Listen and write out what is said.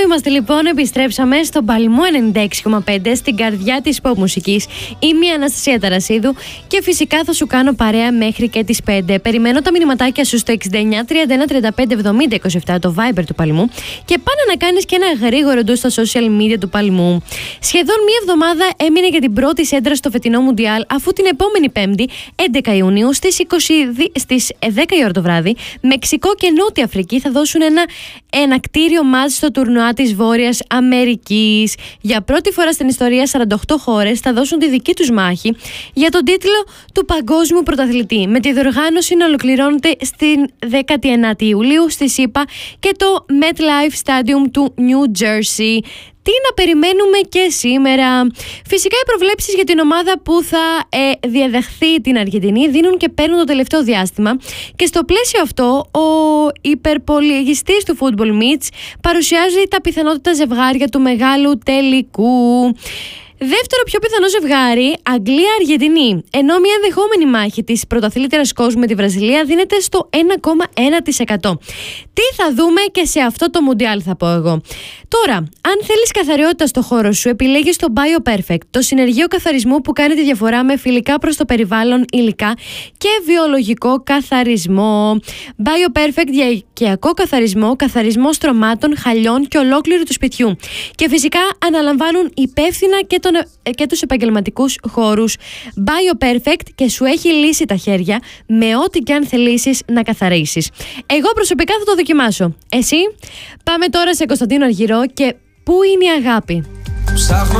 είμαστε λοιπόν, επιστρέψαμε στο Παλμό 96,5 στην καρδιά της pop μουσικής. Είμαι η Αναστασία Ταρασίδου και φυσικά θα σου κάνω παρέα μέχρι και τις 5. Περιμένω τα μηνυματάκια σου στο 69 31 35 70 27, το Viber του Παλμού, και πάνε να κάνεις και ένα γρήγορο ντου στα social media του Παλμού. Σχεδόν μία εβδομάδα έμεινε για την πρώτη σέντρα στο φετινό Μουντιάλ, αφού την επόμενη Πέμπτη, 11 Ιουνίου, στις 10 η ώρα το βράδυ, Μεξικό και Νότια Αφρική θα δώσουν ένα ενακτήριο μάτς στο τουρνουά της Βόρειας Αμερικής. Για πρώτη φορά στην ιστορία, 48 χώρες θα δώσουν τη δική τους μάχη για τον τίτλο του παγκόσμιου πρωταθλητή, με τη διοργάνωση να ολοκληρώνεται στην 19η Ιουλίου στη ΣΥΠΑ και το MetLife Stadium του New Jersey. Τι να περιμένουμε και σήμερα? Φυσικά οι προβλέψεις για την ομάδα που θα διαδεχθεί την Αργεντινή δίνουν και παίρνουν το τελευταίο διάστημα, και στο πλαίσιο αυτό ο υπερπολιγιστής του Football Mitch παρουσιάζει τα πιθανότητα ζευγάρια του μεγάλου τελικού. Δεύτερο πιο πιθανό ζευγάρι, Αγγλία-Αργεντινή, ενώ μια ενδεχόμενη μάχη της πρωταθλήτριας κόσμου με τη Βραζιλία δίνεται στο 1,1%. Τι θα δούμε και σε αυτό το Μουντιάλ, θα πω εγώ. Τώρα, αν θέλεις καθαριότητα στο χώρο σου, επιλέγεις το BioPerfect, το συνεργείο καθαρισμού που κάνει τη διαφορά με φιλικά προς το περιβάλλον υλικά και βιολογικό καθαρισμό. BioPerfect για οικιακό καθαρισμό, καθαρισμό στρωμάτων, χαλιών και ολόκληρου του σπιτιού. Και φυσικά αναλαμβάνουν υπεύθυνα και τους επαγγελματικούς χώρους. BioPerfect, και σου έχει λύσει τα χέρια με ό,τι και αν θελήσεις να καθαρίσεις. Εγώ προσωπικά θα το δοκιμάσω. Εσύ? Πάμε τώρα σε Κωνσταντίνο Αργυρό και πού είναι η αγάπη.